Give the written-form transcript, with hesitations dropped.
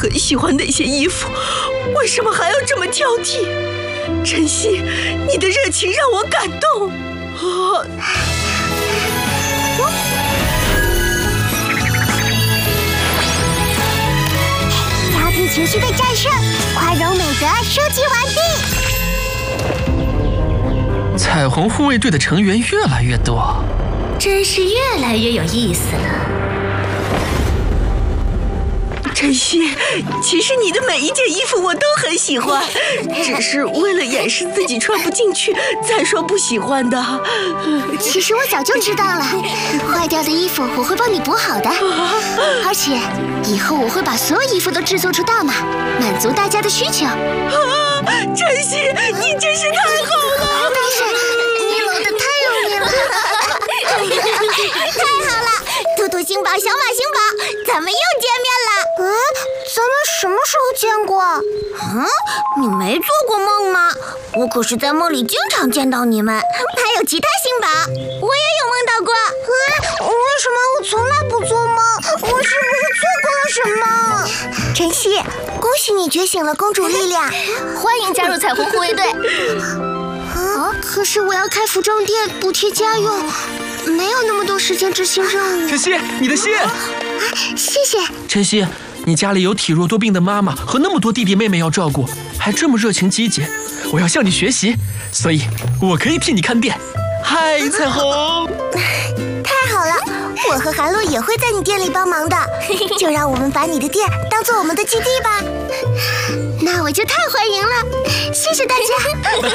很喜欢那些衣服，为什么还要这么挑剔？晨曦，你的热情让我感动。 挑剔情绪被战胜，宽容美德收集完毕。 彩虹护卫队的成员越来越多， 真是越来越有意思了。 晨曦，其实你的每一件衣服我都很喜欢，只是为了掩饰自己穿不进去才说不喜欢的。 其实我早就知道了，坏掉的衣服我会帮你补好的，而且以后我会把所有衣服都制作出大码，满足大家的需求。 晨曦，你真是太好了！ 但是你搂得太用力了。太好了，兔兔星宝，小马星宝，咱们又见面了。咱们什么时候见过？你没做过梦吗？我可是在梦里经常见到你们，还有其他星宝，我也有梦到过。为什么我从来不做梦？我是不是错过了什么？晨曦，恭喜你觉醒了公主力量， 欢迎加入彩虹护卫队。 可是我要开服装店补贴家用，没有那么多时间执行任务。 晨曦，你的信。 谢谢。 晨曦，你家里有体弱多病的妈妈和那么多弟弟妹妹要照顾，还这么热情积极，我要向你学习，所以我可以替你看店。嗨，彩虹！ 太好了，我和韩露也会在你店里帮忙的，就让我们把你的店当做我们的基地吧。那我就太欢迎了，谢谢大家。